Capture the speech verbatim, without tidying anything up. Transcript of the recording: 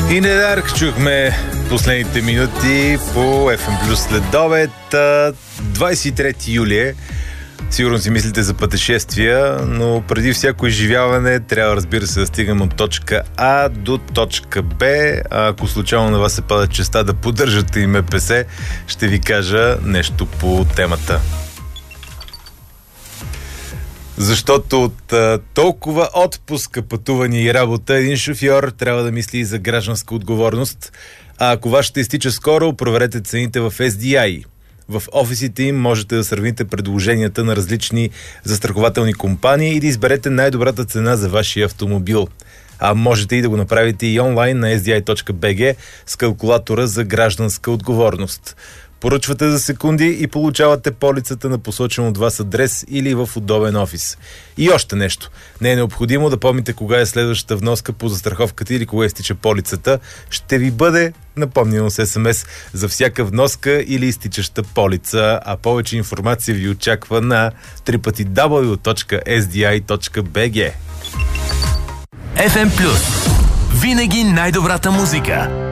И Недарк чухме последните минути по еф ем Плюс следобед. двадесет и трети юли. Сигурно си мислите за пътешествия, но преди всяко изживяване трябва, разбира се, да стигам от точка А до точка Б. А ако случайно на вас се пада честа да поддържате и ем пе ес, ще ви кажа нещо по темата. Защото от а, толкова отпуска, пътувания и работа, един шофьор трябва да мисли и за гражданска отговорност. А ако вашата изтича скоро, проверете цените в ес ди ай. В офисите им можете да сравните предложенията на различни застрахователни компании и да изберете най-добрата цена за вашия автомобил. А можете и да го направите и онлайн на ес ди ай точка би джи с калкулатора за гражданска отговорност. Поръчвате за секунди и получавате полицата на посочен от вас адрес или в удобен офис. И още нещо. Не е необходимо да помните кога е следващата вноска по застраховката или кога изтича полицата. Ще ви бъде напомнено с ес ем ес за всяка вноска или изтичаща полица, а повече информация ви очаква на дабъл ю дабъл ю дабъл ю точка ес ди ай точка би джи. еф ем Плюс. Винаги най-добрата музика.